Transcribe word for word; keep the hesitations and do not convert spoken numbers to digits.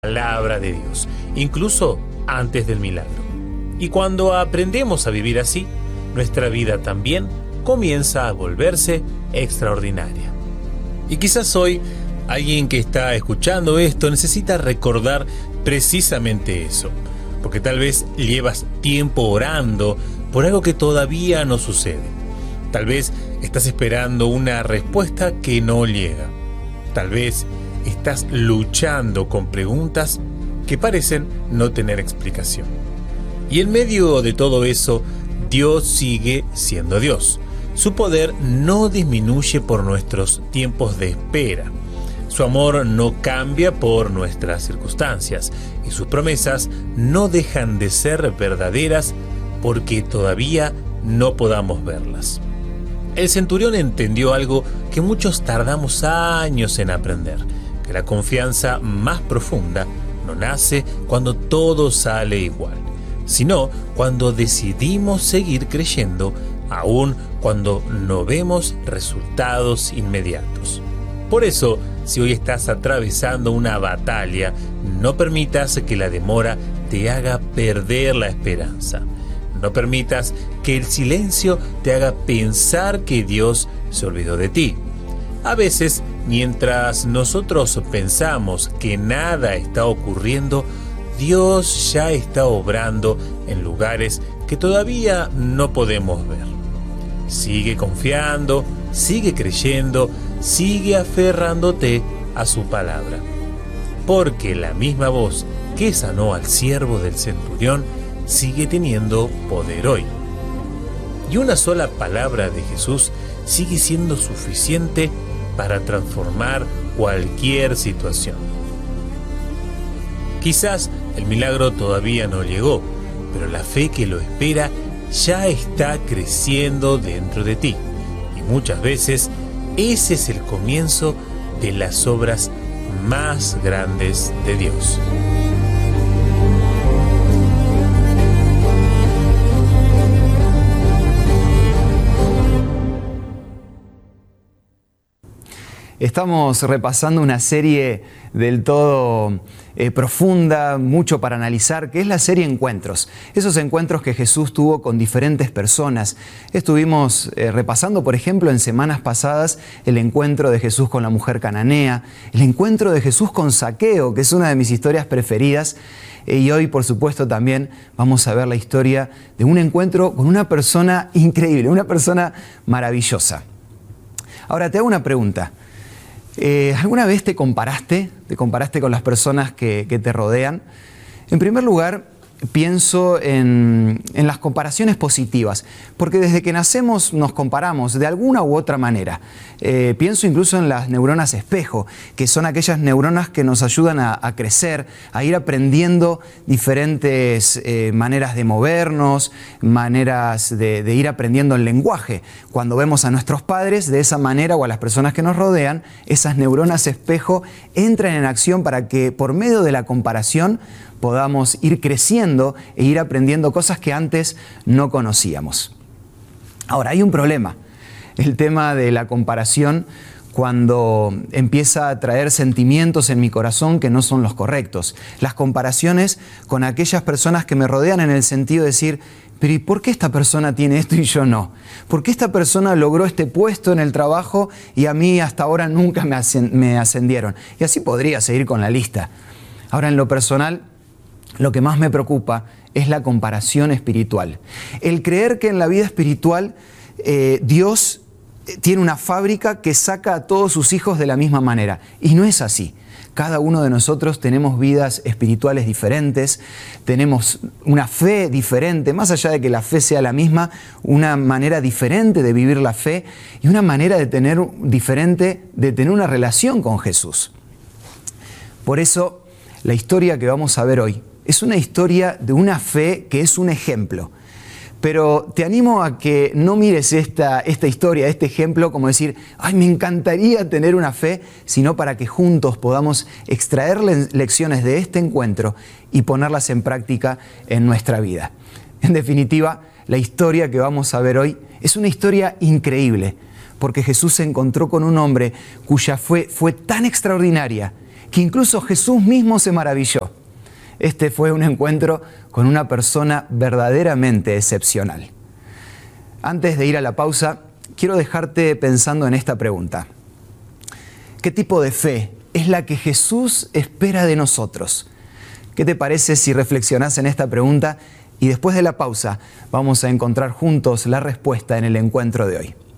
palabra de Dios, incluso antes del milagro. Y cuando aprendemos a vivir así, nuestra vida también comienza a volverse extraordinaria. Y quizás hoy alguien que está escuchando esto necesita recordar precisamente eso, porque tal vez llevas tiempo orando por algo que todavía no sucede. Tal vez estás esperando una respuesta que no llega. Tal vez estás luchando con preguntas que parecen no tener explicación. Y en medio de todo eso, Dios sigue siendo Dios. Su poder no disminuye por nuestros tiempos de espera. Su amor no cambia por nuestras circunstancias y sus promesas no dejan de ser verdaderas porque todavía no podamos verlas. El centurión entendió algo que muchos tardamos años en aprender, que la confianza más profunda no nace cuando todo sale igual, sino cuando decidimos seguir creyendo, aun cuando no vemos resultados inmediatos. Por eso, si hoy estás atravesando una batalla, no permitas que la demora te haga perder la esperanza. No permitas que el silencio te haga pensar que Dios se olvidó de ti. A veces, mientras nosotros pensamos que nada está ocurriendo, Dios ya está obrando en lugares que todavía no podemos ver. Sigue confiando, sigue creyendo, sigue aferrándote a su palabra. Porque la misma voz que sanó al siervo del centurión sigue teniendo poder hoy. Y una sola palabra de Jesús sigue siendo suficiente para transformar cualquier situación. Quizás el milagro todavía no llegó, pero la fe que lo espera ya está creciendo dentro de ti. Y muchas veces ese es el comienzo de las obras más grandes de Dios. Estamos repasando una serie del todo eh, profunda, mucho para analizar, que es la serie Encuentros. Esos encuentros que Jesús tuvo con diferentes personas. Estuvimos eh, repasando, por ejemplo, en semanas pasadas, el encuentro de Jesús con la mujer cananea, el encuentro de Jesús con Zaqueo, que es una de mis historias preferidas. Eh, y hoy, por supuesto, también vamos a ver la historia de un encuentro con una persona increíble, una persona maravillosa. Ahora, te hago una pregunta. Eh, ¿Alguna vez te comparaste? ¿Te comparaste con las personas que, que te rodean? En primer lugar, pienso en, en las comparaciones positivas, porque desde que nacemos nos comparamos de alguna u otra manera. Eh, pienso incluso en las neuronas espejo, que son aquellas neuronas que nos ayudan a, a crecer, a ir aprendiendo diferentes eh, maneras de movernos, maneras de, de ir aprendiendo el lenguaje. Cuando vemos a nuestros padres de esa manera o a las personas que nos rodean, esas neuronas espejo entran en acción para que por medio de la comparación podamos ir creciendo e ir aprendiendo cosas que antes no conocíamos. Ahora, hay un problema. El tema de la comparación cuando empieza a traer sentimientos en mi corazón que no son los correctos. Las comparaciones con aquellas personas que me rodean en el sentido de decir, pero ¿y por qué esta persona tiene esto y yo no? ¿Por qué esta persona logró este puesto en el trabajo y a mí hasta ahora nunca me ascendieron? Y así podría seguir con la lista. Ahora, en lo personal, lo que más me preocupa es la comparación espiritual. El creer que en la vida espiritual eh, Dios tiene una fábrica que saca a todos sus hijos de la misma manera. Y no es así. Cada uno de nosotros tenemos vidas espirituales diferentes, tenemos una fe diferente, más allá de que la fe sea la misma, una manera diferente de vivir la fe y una manera de tener diferente de tener una relación con Jesús. Por eso, la historia que vamos a ver hoy es una historia de una fe que es un ejemplo. Pero te animo a que no mires esta, esta historia, este ejemplo, como decir, ¡ay, me encantaría tener una fe!, sino para que juntos podamos extraer lecciones de este encuentro y ponerlas en práctica en nuestra vida. En definitiva, la historia que vamos a ver hoy es una historia increíble, porque Jesús se encontró con un hombre cuya fe fue tan extraordinaria que incluso Jesús mismo se maravilló. Este fue un encuentro con una persona verdaderamente excepcional. Antes de ir a la pausa, quiero dejarte pensando en esta pregunta. ¿Qué tipo de fe es la que Jesús espera de nosotros? ¿Qué te parece si reflexionás en esta pregunta y después de la pausa vamos a encontrar juntos la respuesta en el encuentro de hoy?